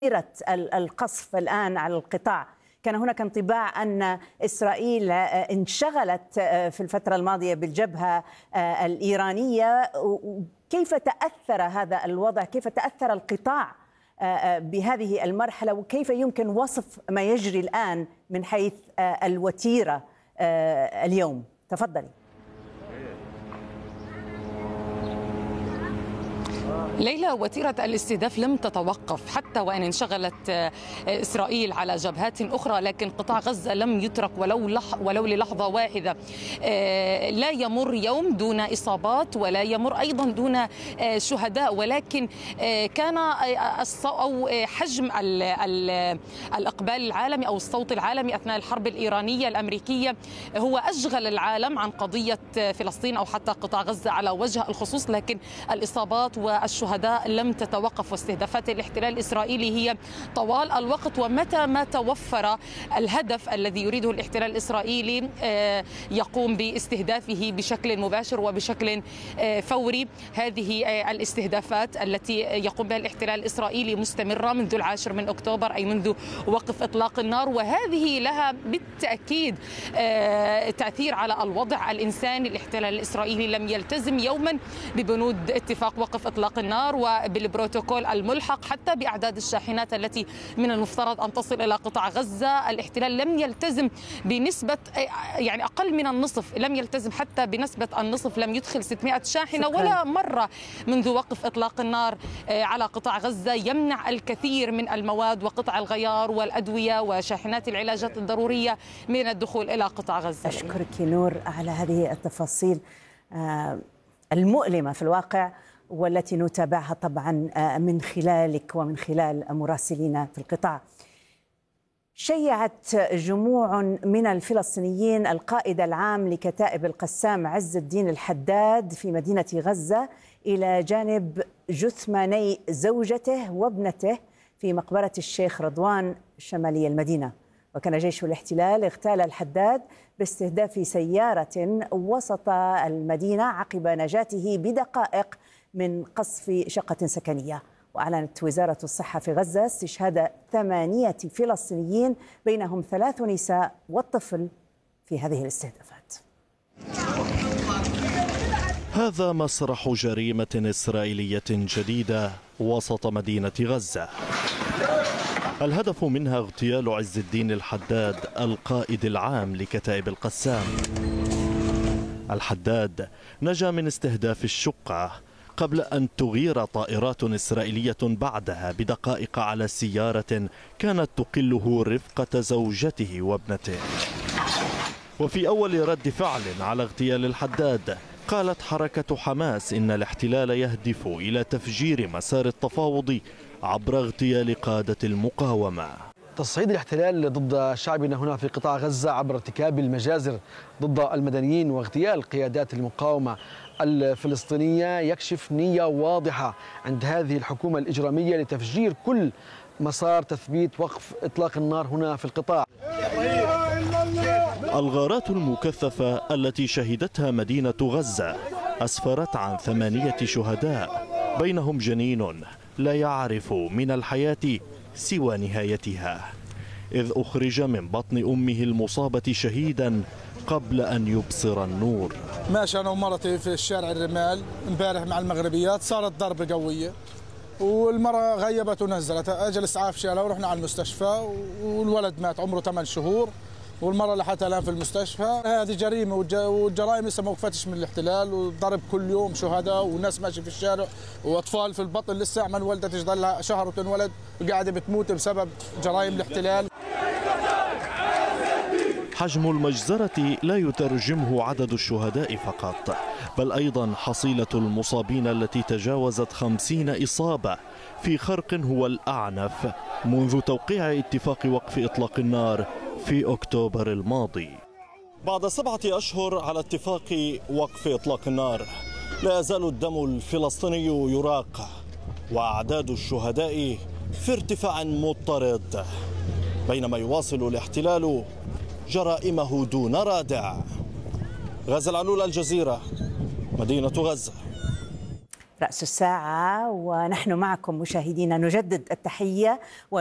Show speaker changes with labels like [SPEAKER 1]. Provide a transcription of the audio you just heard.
[SPEAKER 1] القصف الآن على القطاع. كان هناك انطباع أن إسرائيل انشغلت في الفترة الماضية بالجبهة الإيرانية. كيف تأثر هذا الوضع؟ كيف تأثر القطاع بهذه المرحلة؟ وكيف يمكن وصف ما يجري الآن من حيث الوتيرة اليوم؟ تفضلي.
[SPEAKER 2] ليلى، وتيرة الاستهداف لم تتوقف حتى وإن انشغلت إسرائيل على جبهات أخرى، لكن قطاع غزة لم يترك ولو للحظة واحدة. لا يمر يوم دون إصابات ولا يمر أيضا دون شهداء، ولكن كان أو حجم الإقبال العالمي أو الصوت العالمي أثناء الحرب الإيرانية الأمريكية هو أشغل العالم عن قضية فلسطين أو حتى قطاع غزة على وجه الخصوص، لكن الإصابات والشهداء لم تتوقف. واستهدافات الاحتلال الإسرائيلي هي طوال الوقت، ومتى ما توفر الهدف الذي يريده الاحتلال الإسرائيلي يقوم باستهدافه بشكل مباشر وبشكل فوري. هذه الاستهدافات التي يقوم بها الاحتلال الإسرائيلي مستمرة منذ 10 من أكتوبر، أي منذ وقف إطلاق النار، وهذه لها بالتأكيد تأثير على الوضع الإنساني. الاحتلال الإسرائيلي لم يلتزم يوما ببنود اتفاق وقف إطلاق النار وبالبروتوكول الملحق، حتى بأعداد الشاحنات التي من المفترض أن تصل إلى قطاع غزة. الاحتلال لم يلتزم بنسبة يعني أقل من النصف، لم يلتزم حتى بنسبة النصف، لم يدخل 600 شاحنة ولا مرة منذ وقف إطلاق النار على قطاع غزة، يمنع الكثير من المواد وقطع الغيار والأدوية وشاحنات العلاجات الضرورية من الدخول إلى قطاع غزة.
[SPEAKER 1] أشكرك نور على هذه التفاصيل المؤلمة في الواقع، والتي نتابعها طبعا من خلالك ومن خلال مراسلين في القطاع. شيعت جموع من الفلسطينيين القائد العام لكتائب القسام عز الدين الحداد في مدينة غزة إلى جانب جثماني زوجته وابنته في مقبرة الشيخ رضوان شمالي المدينة. وكان جيش الاحتلال اغتال الحداد باستهداف سيارة وسط المدينة عقب نجاته بدقائق من قصف شقة سكنية. وأعلنت وزارة الصحة في غزة استشهاد 8 فلسطينيين بينهم 3 نساء والطفل في هذه الاستهدافات.
[SPEAKER 3] هذا مسرح جريمة إسرائيلية جديدة وسط مدينة غزة، الهدف منها اغتيال عز الدين الحداد القائد العام لكتائب القسام. الحداد نجا من استهداف الشقة قبل أن تغير طائرات إسرائيلية بعدها بدقائق على سيارة كانت تقله رفقة زوجته وابنته. وفي أول رد فعل على اغتيال الحداد قالت حركة حماس إن الاحتلال يهدف إلى تفجير مسار التفاوض عبر اغتيال قادة المقاومة.
[SPEAKER 4] تصعيد الاحتلال ضد شعبنا هنا في قطاع غزة عبر ارتكاب المجازر ضد المدنيين واغتيال قيادات المقاومة الفلسطينية يكشف نية واضحة عند هذه الحكومة الإجرامية لتفجير كل مسار تثبيت وقف إطلاق النار هنا في القطاع.
[SPEAKER 3] الغارات المكثفة التي شهدتها مدينة غزة أسفرت عن 8 شهداء بينهم جنين لا يعرف من الحياة سوى نهايتها، إذ أخرج من بطن أمه المصابة شهيدا قبل أن يبصر النور.
[SPEAKER 5] ماشي أنا ومرتي في الشارع الرمال امبارح مع المغربيات، صارت ضربة قوية والمرة غيبت ونزلت، أجل إسعاف شالها ورحنا على المستشفى والولد مات عمره 8 شهور والمرة لحتها الآن في المستشفى. هذه جريمة والجرائم لسه ما وقفتش من الاحتلال، وضرب كل يوم شهداء وناس ماشي في الشارع وأطفال في البطن لسه عمل ولدة تجضل لها شهر وتنولد وقاعدة بتموت بسبب جرائم الاحتلال.
[SPEAKER 3] حجم المجزرة لا يترجمه عدد الشهداء فقط، بل أيضا حصيلة المصابين التي تجاوزت 50 إصابة في خرق هو الأعنف منذ توقيع اتفاق وقف إطلاق النار في أكتوبر الماضي. بعد 7 أشهر على اتفاق وقف إطلاق النار لا يزال الدم الفلسطيني يراق وأعداد الشهداء في ارتفاع مضطرد، بينما يواصل الاحتلال جرائمه دون رادع. غزة العلول، الجزيرة، مدينة غزة.
[SPEAKER 1] رأس الساعة ونحن معكم مشاهدينا نجدد التحية